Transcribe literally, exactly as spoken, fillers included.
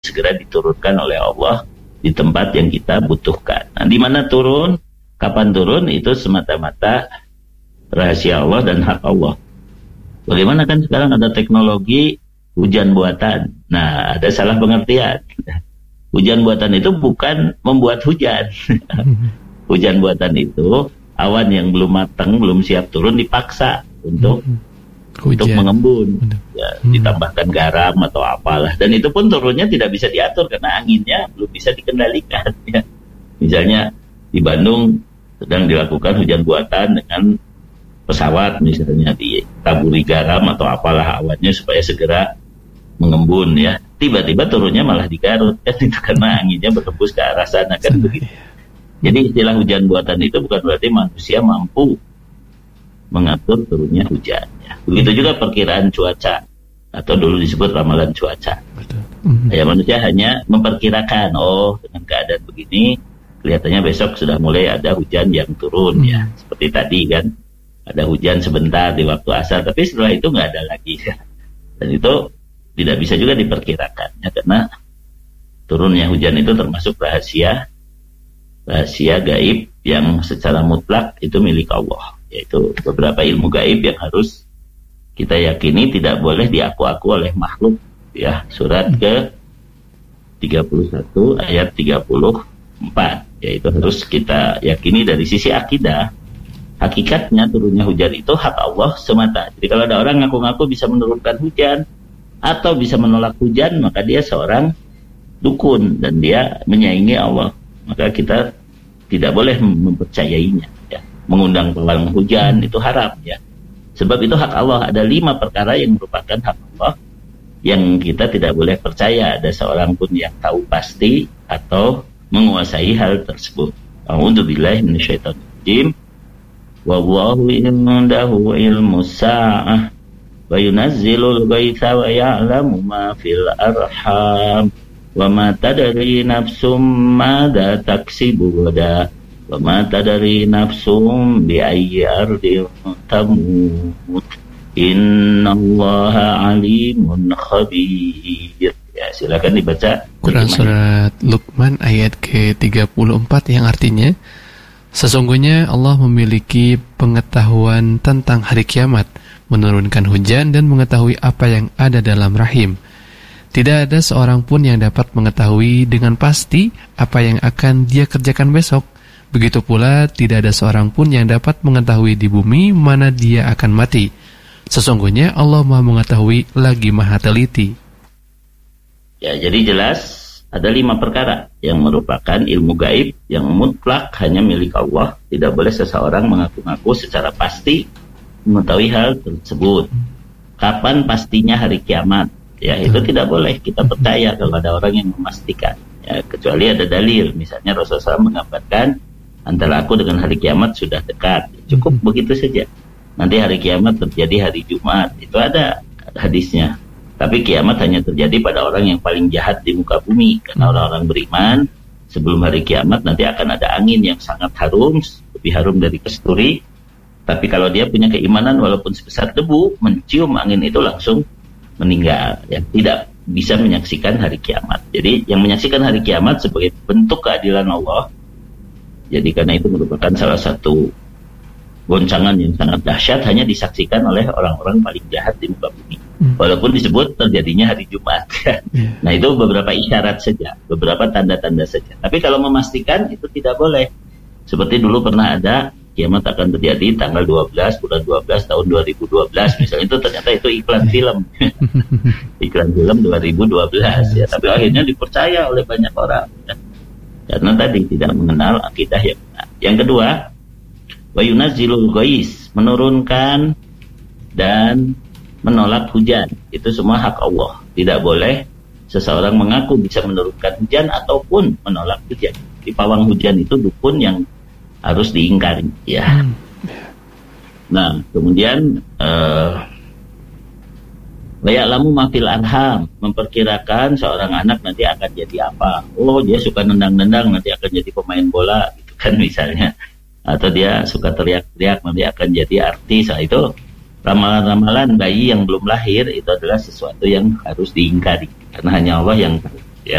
segera diturunkan oleh Allah di tempat yang kita butuhkan. Nah, di mana turun, kapan turun, itu semata-mata rahasia Allah dan hak Allah. Bagaimana kan sekarang ada teknologi hujan buatan. Nah, ada salah pengertian. Hujan buatan itu bukan membuat hujan. Hujan buatan itu awan yang belum matang, belum siap turun dipaksa untuk Hujan. untuk mengembun, ya, hmm. ditambahkan garam atau apalah, dan itu pun turunnya tidak bisa diatur karena anginnya belum bisa dikendalikan. Ya. Misalnya di Bandung sedang dilakukan hujan buatan dengan pesawat, misalnya ditaburi garam atau apalah awannya supaya segera mengembun, ya. Tiba-tiba turunnya malah di Garut, kan itu karena anginnya berhembus ke arah sana, kan begitu. Jadi istilah hujan buatan itu bukan berarti manusia mampu mengatur turunnya hujan. Ya. Begitu juga perkiraan cuaca atau dulu disebut ramalan cuaca. Betul. Mm-hmm. Ya, manusia hanya memperkirakan, oh dengan keadaan begini kelihatannya besok sudah mulai ada hujan yang turun, mm-hmm. ya. Seperti tadi kan ada hujan sebentar di waktu asar, tapi setelah itu nggak ada lagi. Ya. Dan itu tidak bisa juga diperkirakan, ya, karena turunnya hujan itu termasuk rahasia rahasia gaib yang secara mutlak itu milik Allah. Yaitu beberapa ilmu gaib yang harus kita yakini tidak boleh diaku-aku oleh makhluk, ya. Surat ke tiga puluh satu ayat tiga puluh empat, yaitu harus kita yakini dari sisi akidah. Hakikatnya turunnya hujan itu hak Allah semata. Jadi kalau ada orang ngaku-ngaku bisa menurunkan hujan atau bisa menolak hujan, maka dia seorang dukun dan dia menyaingi Allah. Maka kita tidak boleh mempercayainya, ya. Mengundang pelang hujan itu haram, ya. Sebab itu hak Allah. Ada lima perkara yang merupakan hak Allah yang kita tidak boleh percaya ada seorang pun yang tahu pasti atau menguasai hal tersebut. A'udzubillahi minasyaitonir rajim. Wallahu indahu ilmus sa'ah wa yunazzilul ghaitsa wa ya'lamu ma fil arham wa ma tadri nafsum madza taksibu ghadan wa ma tadri nafsum bi ayyi ardin tamut innallaha alimun khabir. Ya, silakan dibaca Quran surat Luqman ayat ke tiga puluh empat yang artinya, sesungguhnya Allah memiliki pengetahuan tentang hari kiamat, menurunkan hujan dan mengetahui apa yang ada dalam rahim. Tidak ada seorang pun yang dapat mengetahui dengan pasti apa yang akan dia kerjakan besok. Begitu pula tidak ada seorang pun yang dapat mengetahui di bumi mana dia akan mati. Sesungguhnya Allah Maha mengetahui lagi Maha teliti. Ya, jadi jelas ada lima perkara yang merupakan ilmu gaib yang mutlak hanya milik Allah. Tidak boleh seseorang mengaku-ngaku secara pasti mengetahui hal tersebut. Kapan pastinya hari kiamat? Ya, itu tidak boleh kita percaya kalau ada orang yang memastikan. Ya, kecuali ada dalil. Misalnya Rasulullah shallallahu alaihi wasallam menggambarkan antara aku dengan hari kiamat sudah dekat. Cukup begitu saja. Nanti hari kiamat terjadi hari Jumat. Itu ada hadisnya. Tapi kiamat hanya terjadi pada orang yang paling jahat di muka bumi. Karena orang-orang beriman sebelum hari kiamat nanti akan ada angin yang sangat harum, lebih harum dari kasturi. Tapi kalau dia punya keimanan walaupun sebesar debu, mencium angin itu langsung meninggal. Ya, tidak bisa menyaksikan hari kiamat. Jadi yang menyaksikan hari kiamat sebagai bentuk keadilan Allah. Jadi karena itu merupakan salah satu goncangan yang sangat dahsyat hanya disaksikan oleh orang-orang paling jahat di muka bumi. Hmm. Walaupun disebut terjadinya hari Jumat. Yeah. Nah, itu beberapa isyarat saja, beberapa tanda-tanda saja. Tapi kalau memastikan itu tidak boleh. Seperti dulu pernah ada kiamat akan terjadi tanggal dua belas bulan dua belas tahun dua ribu dua belas misalnya, itu ternyata itu iklan film. Iklan film dua ribu dua belas ya, tapi akhirnya dipercaya oleh banyak orang ya. Karena tadi tidak mengenal akidah yang benar. Yang kedua, wa yunazzilul ghais, menurunkan dan menolak hujan. Itu semua hak Allah. Tidak boleh seseorang mengaku bisa menurunkan hujan ataupun menolak hujan. Di pawang hujan itu dukun yang harus diingkari ya. Hmm. Nah, kemudian uh, wa ya'lamu ma fil arham, memperkirakan seorang anak nanti akan jadi apa. Oh, dia suka nendang-nendang nanti akan jadi pemain bola gitu kan misalnya. Atau dia suka teriak-teriak nanti akan jadi artis. Nah, itu ramalan-ramalan bayi yang belum lahir itu adalah sesuatu yang harus diingkari karena hanya Allah yang tahu.